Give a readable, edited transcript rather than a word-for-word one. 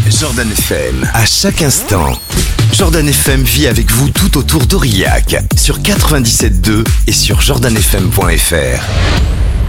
Jordan FM, à chaque instant. Jordan FM vit avec vous tout autour d'Aurillac, sur 97.2 et sur jordanfm.fr.